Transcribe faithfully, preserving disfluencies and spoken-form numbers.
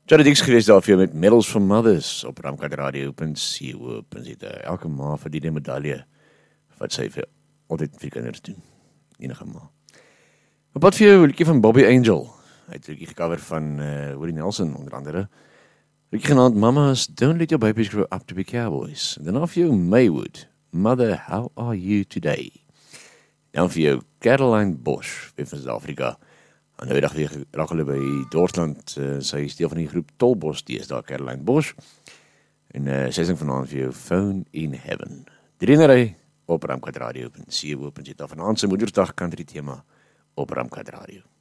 Charlie Dix geweest daar vir jou met Medals for Mothers op ramkat radio punt co punt za. Elke ma verdien 'n medalje wat sy vir altyd vir kinders doen. Enige ma. Op pad vir jou 'n liedjie van Bobby Angel. Hy het 'n liedjie gecover van uh, Willie Nelson onder andere. Liedjie genaamd Mamas, Don't Let Your Babies Grow Up to Be Cowboys. En dan vir jou Maywood, Mother, How Are You Today? Dan vir jou Caroline Bosch, weer van Suid-Afrika. En nou dag weer raak hulle by Dortland, uh, sy is deel van die groep Tolbos, die is daar Caroline Bosch. En uh, sy sing vanaand vir jou Phone in Heaven. Drienery op ramkat radio punt co punt za. Vanaand se Moedersdag country tema op Ramkat Radio.